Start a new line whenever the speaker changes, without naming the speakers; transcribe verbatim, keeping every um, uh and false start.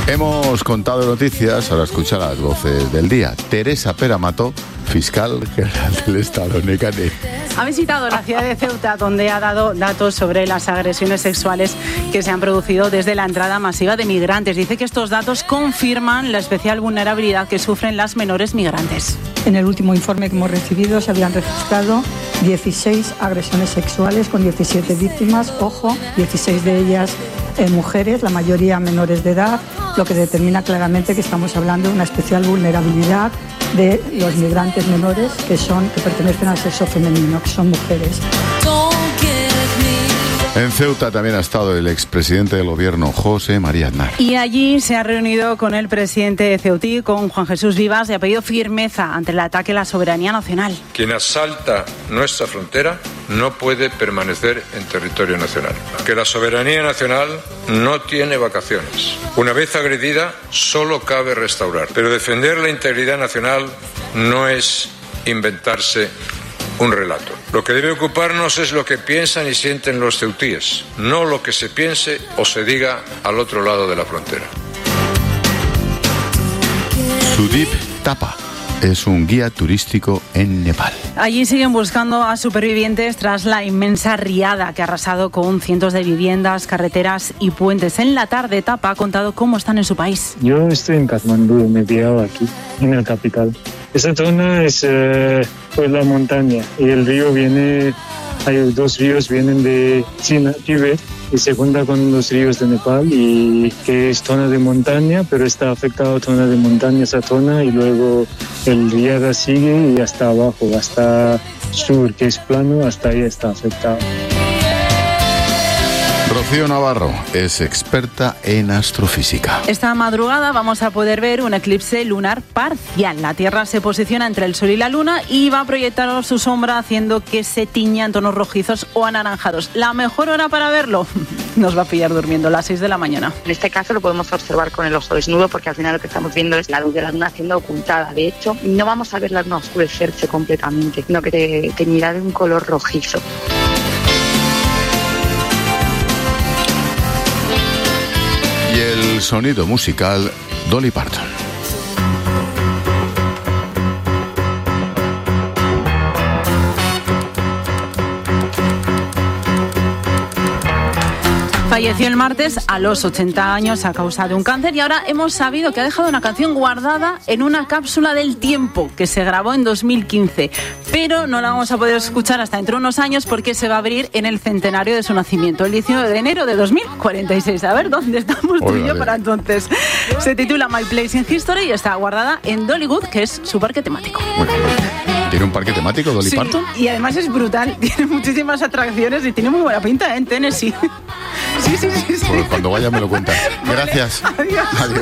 Hemos contado noticias, ahora escucha las voces del día. Teresa Peramato, fiscal general del Estado, Nekane.
Ha visitado la ciudad de Ceuta, donde ha dado datos sobre las agresiones sexuales que se han producido desde la entrada masiva de migrantes. Dice que estos datos confirman la especial vulnerabilidad que sufren las menores migrantes.
En el último informe que hemos recibido se habían registrado dieciséis agresiones sexuales con diecisiete víctimas, ojo, dieciséis de ellas eh, mujeres, la mayoría menores de edad, lo que determina claramente que estamos hablando de una especial vulnerabilidad de los migrantes menores que son que pertenecen al sexo femenino, que son mujeres.
En Ceuta también ha estado el expresidente del gobierno, José María Aznar.
Y allí se ha reunido con el presidente ceutí, con Juan Jesús Vivas, y ha pedido firmeza ante el ataque a la soberanía nacional.
Quien asalta nuestra frontera no puede permanecer en territorio nacional. Que la soberanía nacional no tiene vacaciones. Una vez agredida, solo cabe restaurar. Pero defender la integridad nacional no es inventarse un relato. Lo que debe ocuparnos es lo que piensan y sienten los ceutíes, no lo que se piense o se diga al otro lado de la frontera.
Sudip Tapa es un guía turístico en Nepal.
Allí siguen buscando a supervivientes tras la inmensa riada que ha arrasado con cientos de viviendas, carreteras y puentes. En la tarde, Tapa ha contado cómo están en su país.
Yo estoy en Katmandú, me he pillado aquí, en la capital. Esta zona es eh, pues la montaña y el río viene, hay dos ríos vienen de China, Tíbet, y se junta con los ríos de Nepal, y que es zona de montaña, pero está afectado zona de montaña esa zona, y luego el riada sigue y hasta abajo, hasta sur, que es plano, hasta ahí está afectado.
Rocío Navarro es experta en astrofísica.
Esta madrugada vamos a poder ver un eclipse lunar parcial. La Tierra se posiciona entre el Sol y la Luna y va a proyectar su sombra haciendo que se tiña en tonos rojizos o anaranjados. La mejor hora para verlo nos va a pillar durmiendo, las seis de la mañana.
En este caso lo podemos observar con el ojo desnudo, porque al final lo que estamos viendo es la luz de la Luna siendo ocultada. De hecho, no vamos a ver la Luna oscurecerse completamente, sino que te teñirá de un color rojizo.
Y el sonido musical, Dolly Parton.
Falleció el martes a los ochenta años a causa de un cáncer, y ahora hemos sabido que ha dejado una canción guardada en una cápsula del tiempo que se grabó en dos mil quince, pero no la vamos a poder escuchar hasta dentro de unos años porque se va a abrir en el centenario de su nacimiento, el diecinueve de enero de dos mil cuarenta y seis. A ver dónde estamos tú y yo para entonces. Se titula My Place in History y está guardada en Dollywood, que es su parque temático.
Bueno, ¿tiene un parque temático, Dolly
sí,
Parton?
Y además es brutal, tiene muchísimas atracciones y tiene muy buena pinta en Tennessee. Sí, sí, sí, sí.
Pues cuando vaya me lo cuentas. Gracias.
Adiós.
Adiós.